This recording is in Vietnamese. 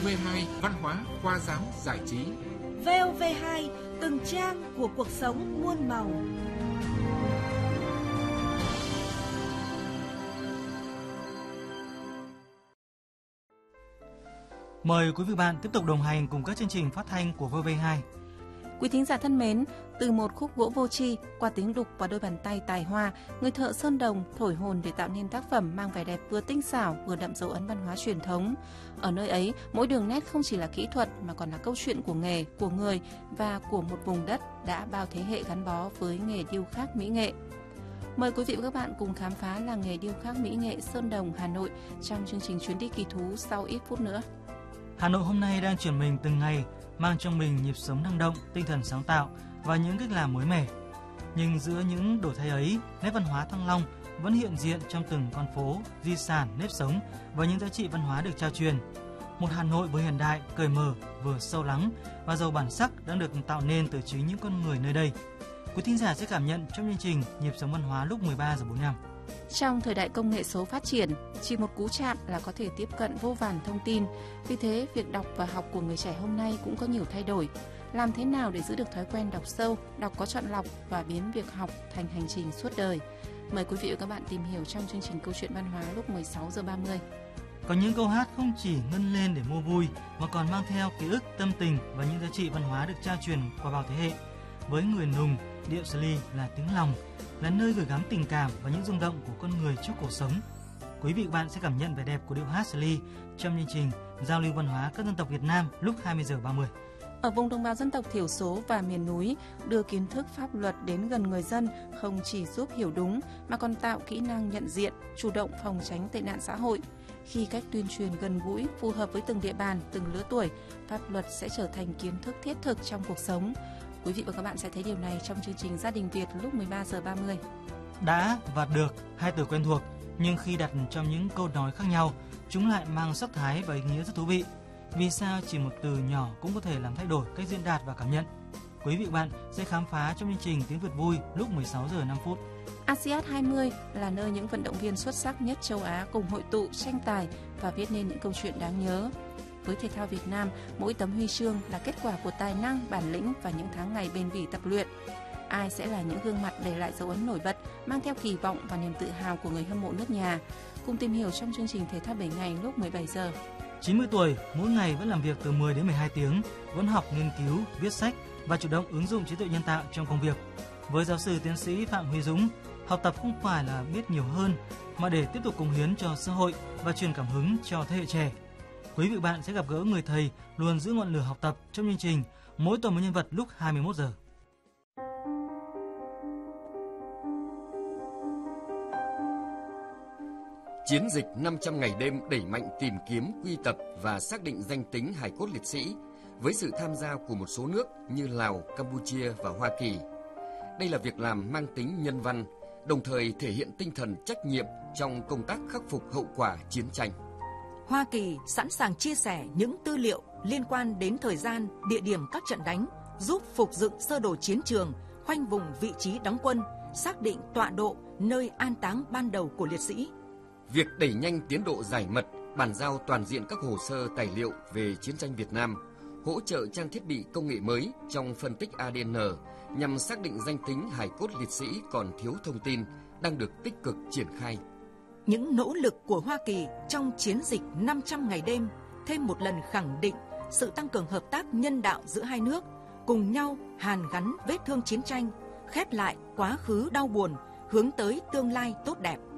VOV2 Văn hóa qua dáng giải trí. VOV2 từng trang của cuộc sống muôn màu. Mời quý vị bạn tiếp tục đồng hành cùng các chương trình phát thanh của VOV2. Quý thính giả thân mến, từ một khúc gỗ vô tri qua tiếng đục và đôi bàn tay tài hoa, người thợ sơn đồng thổi hồn để tạo nên tác phẩm mang vẻ đẹp vừa tinh xảo vừa đậm dấu ấn văn hóa truyền thống. Ở nơi ấy, mỗi đường nét không chỉ là kỹ thuật mà còn là câu chuyện của nghề, của người và của một vùng đất đã bao thế hệ gắn bó với nghề điêu khắc mỹ nghệ. Mời quý vị và các bạn cùng khám phá làng nghề điêu khắc mỹ nghệ Sơn Đồng, Hà Nội trong chương trình Chuyến đi kỳ thú sau ít phút nữa. Hà Nội hôm nay đang chuyển mình từng ngày, mang trong mình nhịp sống năng động, tinh thần sáng tạo và những cách làm mới mẻ. Nhưng giữa những đổi thay ấy, nét văn hóa Thăng Long vẫn hiện diện trong từng con phố, di sản, nếp sống và những giá trị văn hóa được trao truyền. Một Hà Nội vừa hiện đại, cởi mở, vừa sâu lắng và giàu bản sắc đang được tạo nên từ chính những con người nơi đây. Quý thính giả sẽ cảm nhận trong chương trình Nhịp sống văn hóa lúc 13:45. Trong thời đại công nghệ số phát triển, chỉ một cú chạm là có thể tiếp cận vô vàn thông tin. Vì thế, việc đọc và học của người trẻ hôm nay cũng có nhiều thay đổi. Làm thế nào để giữ được thói quen đọc sâu, đọc có chọn lọc và biến việc học thành hành trình suốt đời? Mời quý vị và các bạn tìm hiểu trong chương trình Câu chuyện văn hóa lúc 16:30. Có những câu hát không chỉ ngân lên để mua vui mà còn mang theo ký ức, tâm tình và những giá trị văn hóa được trao truyền qua bao thế hệ. Với người Nùng, điệu Sli là tiếng lòng, là nơi gửi gắm tình cảm và những rung động của con người trước cuộc sống. Quý vị và bạn sẽ cảm nhận vẻ đẹp của điệu hát Sli trong chương trình Giao lưu văn hóa các dân tộc Việt Nam lúc 20:30. Ở vùng đồng bào dân tộc thiểu số và miền núi, đưa kiến thức pháp luật đến gần người dân không chỉ giúp hiểu đúng mà còn tạo kỹ năng nhận diện, chủ động phòng tránh tệ nạn xã hội. Khi cách tuyên truyền gần gũi, phù hợp với từng địa bàn, từng lứa tuổi, pháp luật sẽ trở thành kiến thức thiết thực trong cuộc sống. Quý vị và các bạn sẽ thấy điều này trong chương trình Gia đình Việt lúc 13:30. Đã và được, hai từ quen thuộc, nhưng khi đặt trong những câu nói khác nhau, chúng lại mang sắc thái và ý nghĩa rất thú vị. Vì sao chỉ một từ nhỏ cũng có thể làm thay đổi cách diễn đạt và cảm nhận? Quý vị và bạn sẽ khám phá trong chương trình Tiếng Việt vui lúc 16:05. ASEAN 20 là nơi những vận động viên xuất sắc nhất châu Á cùng hội tụ, tranh tài và viết nên những câu chuyện đáng nhớ. Với thể thao Việt Nam, mỗi tấm huy chương là kết quả của tài năng, bản lĩnh và những tháng ngày bền bỉ tập luyện. Ai sẽ là những gương mặt để lại dấu ấn nổi bật, mang theo kỳ vọng và niềm tự hào của người hâm mộ nước nhà? Cùng tìm hiểu trong chương trình Thể thao 7 ngày lúc 17 giờ. 90 tuổi, mỗi ngày vẫn làm việc từ 10 đến 12 tiếng, vẫn học, nghiên cứu, viết sách và chủ động ứng dụng trí tuệ nhân tạo trong công việc. Với giáo sư tiến sĩ Phạm Huy Dũng, học tập không phải là biết nhiều hơn, mà để tiếp tục cống hiến cho xã hội và truyền cảm hứng cho thế hệ trẻ. Quý vị bạn sẽ gặp gỡ người thầy luôn giữ ngọn lửa học tập trong chương trình Mỗi tuần một nhân vật lúc 21 giờ. Chiến dịch 500 ngày đêm đẩy mạnh tìm kiếm, quy tập và xác định danh tính hài cốt liệt sĩ với sự tham gia của một số nước như Lào, Campuchia và Hoa Kỳ. Đây là việc làm mang tính nhân văn, đồng thời thể hiện tinh thần trách nhiệm trong công tác khắc phục hậu quả chiến tranh. Hoa Kỳ sẵn sàng chia sẻ những tư liệu liên quan đến thời gian, địa điểm các trận đánh, giúp phục dựng sơ đồ chiến trường, khoanh vùng vị trí đóng quân, xác định tọa độ nơi an táng ban đầu của liệt sĩ. Việc đẩy nhanh tiến độ giải mật, bàn giao toàn diện các hồ sơ tài liệu về chiến tranh Việt Nam, hỗ trợ trang thiết bị công nghệ mới trong phân tích ADN nhằm xác định danh tính hài cốt liệt sĩ còn thiếu thông tin đang được tích cực triển khai. Những nỗ lực của Hoa Kỳ trong chiến dịch 500 ngày đêm thêm một lần khẳng định sự tăng cường hợp tác nhân đạo giữa hai nước, cùng nhau hàn gắn vết thương chiến tranh, khép lại quá khứ đau buồn, hướng tới tương lai tốt đẹp.